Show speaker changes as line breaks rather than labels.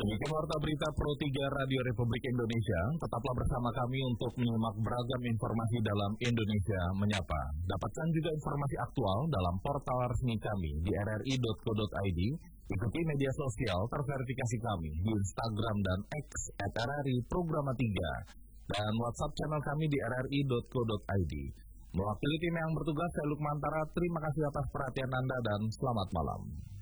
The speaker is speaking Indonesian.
Demikian warta berita Pro 3 Radio Republik Indonesia. Tetaplah bersama kami untuk menyimak beragam informasi dalam Indonesia Menyapa. Dapatkan juga informasi aktual dalam portal resmi kami di rri.co.id. Ikuti media sosial terverifikasi kami di Instagram dan X @RRI_Programa 3 dan WhatsApp channel kami di rri.co.id. Mewakili tim yang bertugas, saya Lukmantara. Terima kasih atas perhatian Anda dan selamat malam.